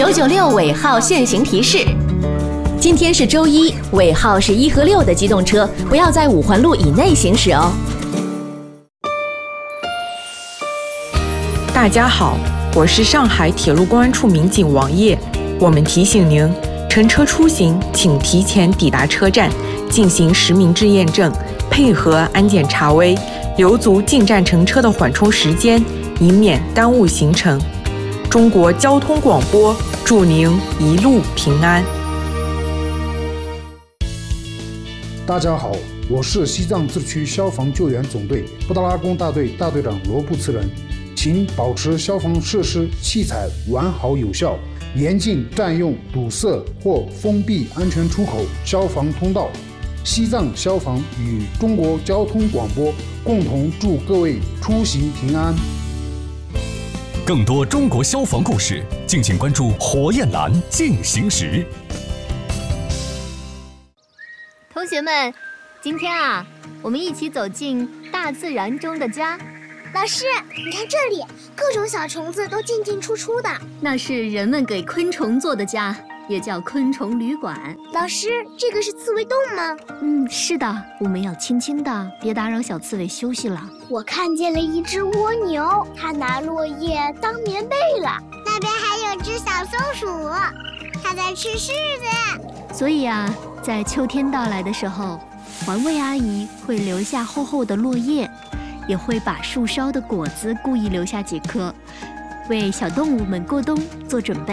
996尾号限行提示。今天是周一，尾号是1和6的机动车不要在5环路以内行驶哦。 大家好，我是上海铁路公安处民警王烨。我们提醒您，乘车出行请提前抵达车站，进行实名制验证，配合安检查微，留足进站乘车的缓冲时间，以免耽误行程。中国交通广播祝您一路平安。 大家好，我是西藏自治区消防救援总队布达拉宫大队大队长罗布次仁，请保持消防设施器材完好有效，严禁占用堵塞或封闭安全出口、消防通道。西藏消防与中国交通广播共同祝各位出行平安。 更多中国消防故事，敬请关注火焰蓝进行时。 同学们，今天我们一起走进大自然中的家。 老师，你看这里，各种小虫子都进进出出的。 那是人们给昆虫做的家，也叫昆虫旅馆。 老师，这个是刺猬洞吗？ 是的，我们要轻轻的，别打扰小刺猬休息了。 我看见了一只蜗牛，它拿落叶当棉被了。那边还有只小松鼠，它在吃柿子。 所以在秋天到来的时候，环卫阿姨会留下厚厚的落叶，也会把树梢的果子故意留下几颗，为小动物们过冬做准备。